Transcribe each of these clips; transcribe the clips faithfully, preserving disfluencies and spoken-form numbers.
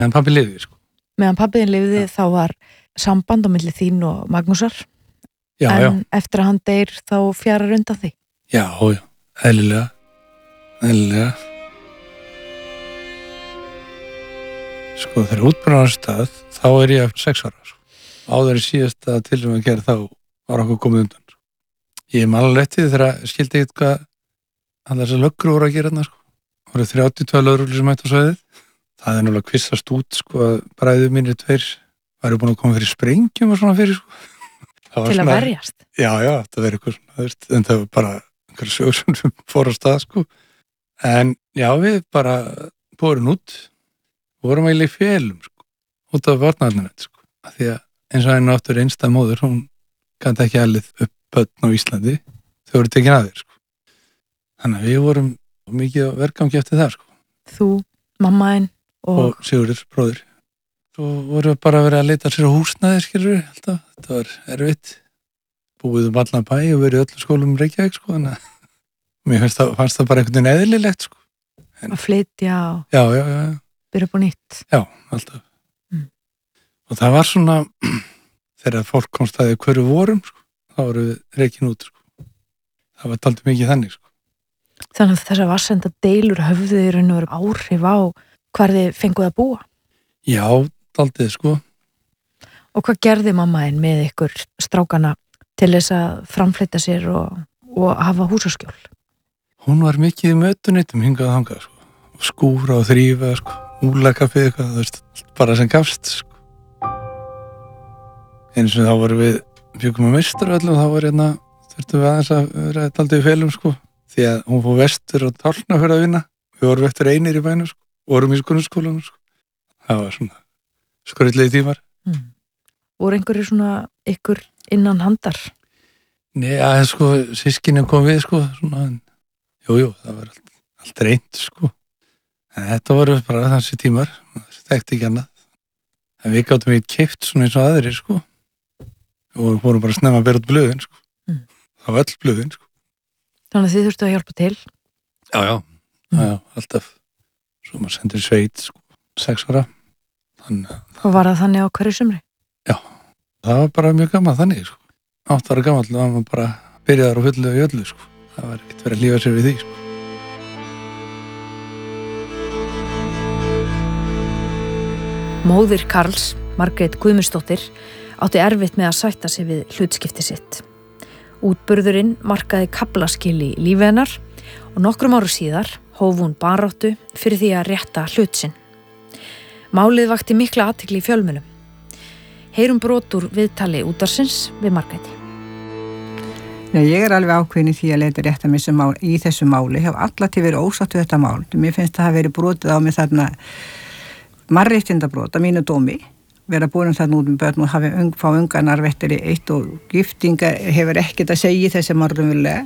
En pabbi lifði, sko. Meðan pabbiðin lifði ja. Þá var samband á milli þín og Magnúsar. Já, en já. Eftir að hann deyr þá fjarar undan því. Já, já, eðlilega. Eðlilega. Sko, þegar útbrunnar stað, þá er ég sex ára, sko. Áður í síðasta tilrum að gera þá var okkur komið undan, sko. Ég er alveg réttið þegar að skildi eitthvað að þessar löggur voru að gera þarna, sko. Það voru þrjátíu og tvö lögreglur sem mættu á svæðið. Það er náttúrulega kvissast út, sko, að bræður mínir tveir væri búin að koma fyrir sprengjum og svona fyrir, sko. Til svona, að verjast? Já, já, það verið eitthvað svona, veist, en það var bara einhverja sögur sem fór á stað, sko. En já, við bara bórum út, vorum eiginlega í félum, sko, út af barnaðarnir, sko. Af því að eins og henni áttur einstæð móður, hún gæti ekki alið upp börn á Íslandi, þau voru tekin að þér, sko. Þannig að við vorum mikið verkgangi eftir það, sko. Þú, mammaðinn og... og Sigurður, bróðir. Svo vorum við bara að vera að leita sér á húsnæði, skilur við, alltaf. Þetta var erfitt. Búið um allan bæ og verið í öllum skólum Reykjavík, sko, þannig að mér fannst það, fannst það bara einhvern veginn eðlilegt, sko. En... Að flytja og... Já, já, já. Byrja upp á nýtt. Já, alltaf. Mm. Og það var svona, þegar fólk komst að því hverju vorum, sko, þá voru við reikin út, sko. Það var dálítið mikið þannig, sko. Þannig að þessar varsenda deilur höfðu í raun og veru áhrif á hvar þið fenguð að búa? Já, dálítið, sko. Og hvað gerði mammaðinn með ykkur strákana til þess að framfleyta sér og, og hafa húsaskjól? Hún var mikið í mötuneytum hingað og þangað, sko. Og skúra og þrífa, sko. Úlakaffið eitthvað, þú veist, bara sem gafst, sko. Eins og þá vorum við bjögum að meistra öll og þá var hérna, þurftum við aðeins að vera dálítið í felum, sko. Því að hún fór vestur og Tálkna fyrir að vinna. Við vorum eftir einir í bænum, sko. Vorum í grunnskólanum, sko. Það var svona skröldlegi tímar. Mm. Voru einhverju svona ykkur innan handar? Nei, að sko, sískinin kom við, sko. Svona, jú, jú, það var allt, allt reynd, sko. En þetta voru bara þessi tímar. Það þekkti ekki annað. En við gáttum við keypt svona eins og aðrir, sko. Og vorum bara snemma að bera út blöðin, sko. Mm. Það var öll blöðin, sko. Þannig að þið þurftu að hjálpa til? Já, já, mm. já, alltaf. Svo maður sendir sveit, sko, sex ára. Þannig, og var það þannig á hverju sumri? Já, það var bara mjög gaman þannig, sko. Átt ára gamall, það var bara byrjaðar á fullu í öllu, sko. Það var ekkert verið að lífa sér við því, sko. Móðir Karls, Margrét Guðmundsdóttir, átti erfitt með að sætta sig við hlutskipti sitt. Útburðurinn markaði kaflaskil í lífi hennar og nokkrum árum síðar hóf hún baráttu fyrir því að rétta hlut sinn. Málið vakti mikla athygli í fjölmiðlum. Heyrum brot úr viðtali útvarpsins við Margréti. Nei, ég er alveg ákveðin í því að leita rétta mig mál, í þessu máli. Ég hef allatið verið ósátt við þetta mál. Mér finnst það að hafa verið brotið á mig þarna mannréttindabrót að mínu dómi. Vera búin þarna út með börn og hafi ung, fá unganar vettir í eitt og giftinga hefur ekkert að segja þessi málumvillega.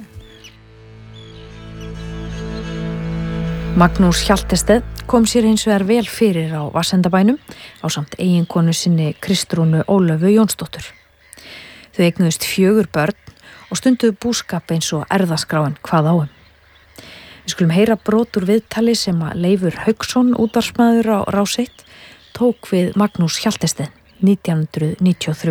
Magnús Hjaltesteð kom sér hins vegar vel fyrir á Varsendabænum á samt eiginkonu sinni Kristrúnu Ólöfu Jónsdóttur. Þau eignuðust fjögur börn og stunduðu búskap eins og erfðaskráin hvað áum. Við skulum heyra brot úr viðtali sem að Leifur Hauksson, útvarpsmaður á Rás eitt, tók við Magnús Hjaltesteð nítján hundruð níutíu og þrjú.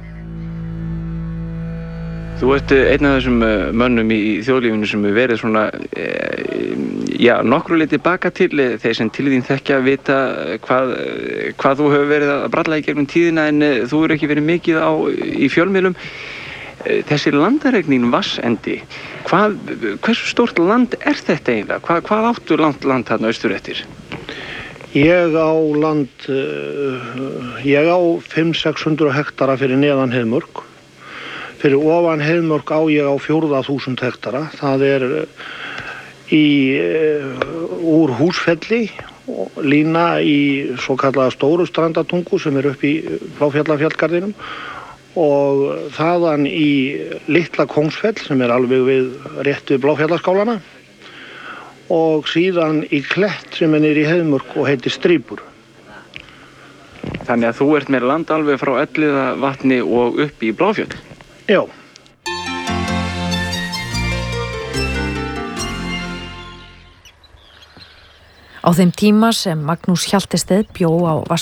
Þú ert einn af þessum mönnum í þjóðlífinu sem hefur verið svona, já, nokkru leyti baka til þeir sem til þín þekkja að vita hvað, hvað þú hefur verið að bralla í gegnum tíðina en þú hefur ekki verið mikið á, í fjölmiðlum. Þessi landareignin Vatnsendi, hvað, hversu stórt land er þetta eiginlega? Hvað, hvað áttu land, land þarna austur eftir? Ég á land, ég á fimm til sex hundruð hektara fyrir neðan Heiðmörk. Fyrir ofan Heiðmörk á ég á fjórða þúsund hektara. Það er í, úr Húsfelli, lína í svo kallaða Stóru Strandatungu sem er upp í Bláfjallafjallgarðinum og þaðan í Litla Kóngsfell sem er alveg við rétt við Bláfjallaskálana og síðan í Klett sem er niður í Heiðmörk og heitir Strípur. Þannig að þú ert með land alveg frá Elliðavatni og upp í Bláfjöll? Já. Á þeim tíma sem Magnús Hjaltesteð bjó á